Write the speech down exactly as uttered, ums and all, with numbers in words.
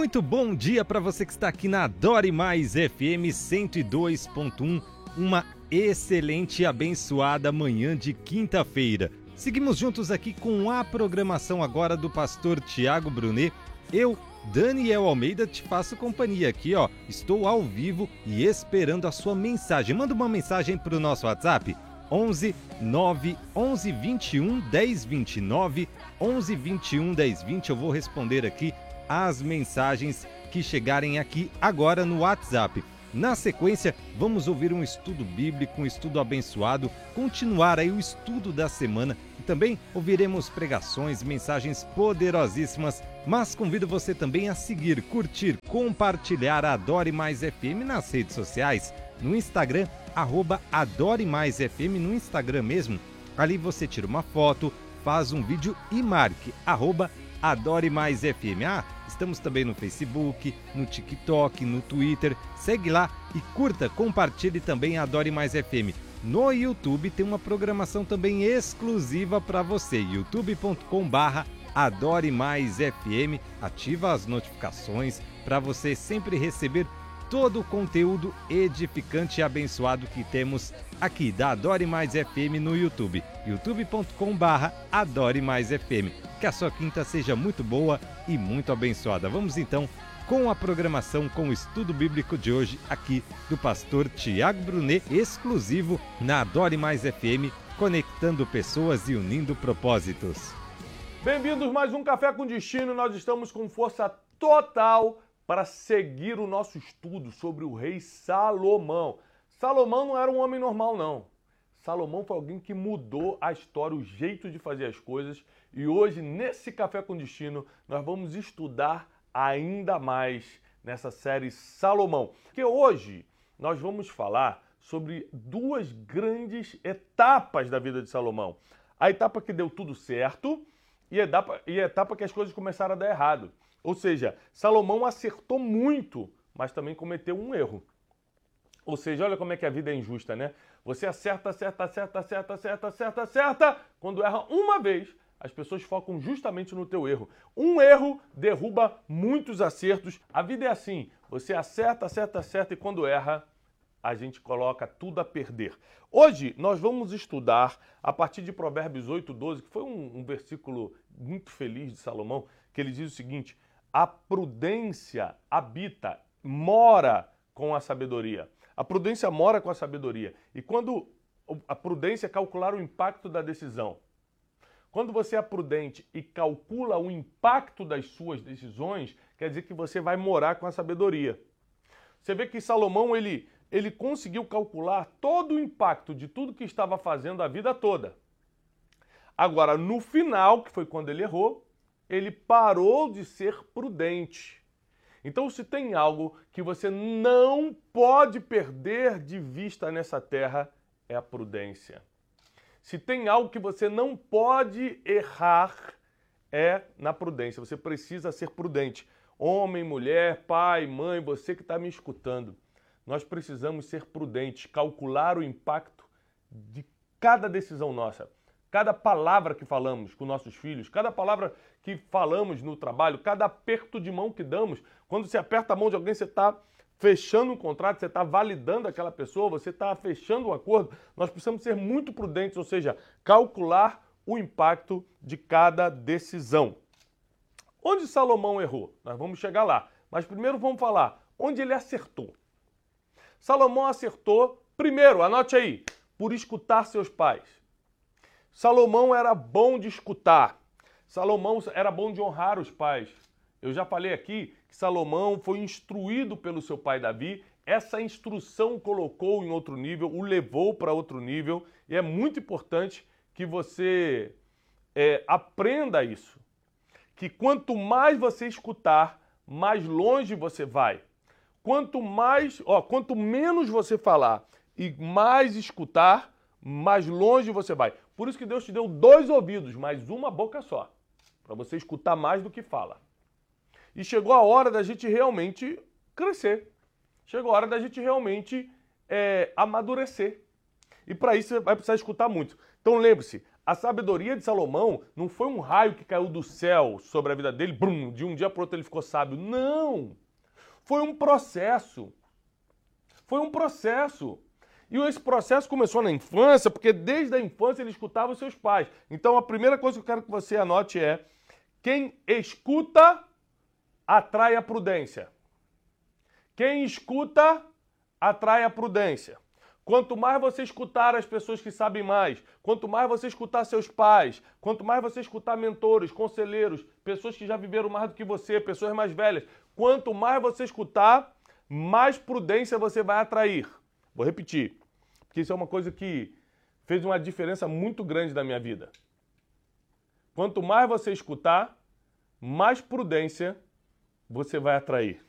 Muito bom dia para você que está aqui na Adore Mais F M cento e dois ponto um. Uma excelente e abençoada manhã de quinta-feira. Seguimos juntos aqui com a programação agora do pastor Tiago Brunet. Eu, Daniel Almeida, te faço companhia aqui, ó. Estou ao vivo e esperando a sua mensagem. Manda uma mensagem para o nosso WhatsApp. onze nove onze vinte e um dez vinte e nove, onze vinte e um dez vinte. Eu vou responder aqui as mensagens que chegarem aqui agora no WhatsApp. Na sequência, vamos ouvir um estudo bíblico, um estudo abençoado, continuar aí o estudo da semana e também ouviremos pregações, mensagens poderosíssimas, mas convido você também a seguir, curtir, compartilhar a Adore Mais F M nas redes sociais, no Instagram, arroba Adore Mais F M, no Instagram mesmo. Ali você tira uma foto, faz um vídeo e marque, arroba Adore Mais F M. Ah, estamos também no Facebook, no TikTok, no Twitter. Segue lá e curta, compartilhe também a Adore Mais F M. No YouTube tem uma programação também exclusiva para você, youtube ponto com barra Adore Mais F M. Ativa as notificações para você sempre receber todo o conteúdo edificante e abençoado que temos aqui da Adore Mais F M no YouTube, youtube ponto com barra Adore Mais F M. Que a sua quinta seja muito boa e muito abençoada. Vamos então com a programação, com o estudo bíblico de hoje aqui do pastor Tiago Brunet, exclusivo na Adore Mais F M, conectando pessoas e unindo propósitos. Bem-vindos mais um Café com Destino. Nós estamos com força total para seguir o nosso estudo sobre o rei Salomão. Salomão não era um homem normal, não. Salomão foi alguém que mudou a história, o jeito de fazer as coisas. E hoje, nesse Café com Destino, nós vamos estudar ainda mais nessa série Salomão. Porque hoje nós vamos falar sobre duas grandes etapas da vida de Salomão. A etapa que deu tudo certo e a etapa, e a etapa que as coisas começaram a dar errado. Ou seja, Salomão acertou muito, mas também cometeu um erro. Ou seja, olha como é que a vida é injusta, né? Você acerta, acerta, acerta, acerta, acerta, acerta, acerta. Quando erra uma vez, as pessoas focam justamente no teu erro. Um erro derruba muitos acertos. A vida é assim, você acerta, acerta, acerta e quando erra, a gente coloca tudo a perder. Hoje nós vamos estudar a partir de Provérbios oito, doze, que foi um, um versículo muito feliz de Salomão, que ele diz o seguinte: a prudência habita, mora com a sabedoria. A prudência mora com a sabedoria. E quando a prudência é calcular o impacto da decisão. Quando você é prudente e calcula o impacto das suas decisões, quer dizer que você vai morar com a sabedoria. Você vê que Salomão, ele, ele conseguiu calcular todo o impacto de tudo que estava fazendo a vida toda. Agora, no final, que foi quando ele errou, ele parou de ser prudente. Então, se tem algo que você não pode perder de vista nessa terra, é a prudência. Se tem algo que você não pode errar, é na prudência. Você precisa ser prudente. Homem, mulher, pai, mãe, você que está me escutando, nós precisamos ser prudentes, calcular o impacto de cada decisão nossa. Cada palavra que falamos com nossos filhos, cada palavra que falamos no trabalho, cada aperto de mão que damos. Quando você aperta a mão de alguém, você está fechando um contrato, você está validando aquela pessoa, você está fechando um acordo. Nós precisamos ser muito prudentes, ou seja, calcular o impacto de cada decisão. Onde Salomão errou? Nós vamos chegar lá. Mas primeiro vamos falar onde ele acertou. Salomão acertou, primeiro, anote aí, por escutar seus pais. Salomão era bom de escutar. Salomão era bom de honrar os pais. Eu já falei aqui que Salomão foi instruído pelo seu pai Davi. Essa instrução o colocou em outro nível, o levou para outro nível. E é muito importante que você é, aprenda isso. Que quanto mais você escutar, mais longe você vai. Quanto mais, ó, quanto menos você falar e mais escutar, mais longe você vai. Por isso que Deus te deu dois ouvidos, mas uma boca só, para você escutar mais do que fala. E chegou a hora da gente realmente crescer. Chegou a hora da gente realmente é, amadurecer. E para isso você vai precisar escutar muito. Então lembre-se, A sabedoria de Salomão não foi um raio que caiu do céu sobre a vida dele, brum, de um dia para o outro ele ficou sábio. Não! Foi um processo. Foi um processo. E esse processo começou na infância, porque desde a infância ele escutava os seus pais. Então a primeira coisa que eu quero que você anote é: quem escuta atrai a prudência. Quem escuta atrai a prudência. Quanto mais você escutar as pessoas que sabem mais, quanto mais você escutar seus pais, quanto mais você escutar mentores, conselheiros, pessoas que já viveram mais do que você, pessoas mais velhas, quanto mais você escutar, mais prudência você vai atrair. Vou repetir, porque isso é uma coisa que fez uma diferença muito grande na minha vida. Quanto mais você escutar, mais prudência você vai atrair.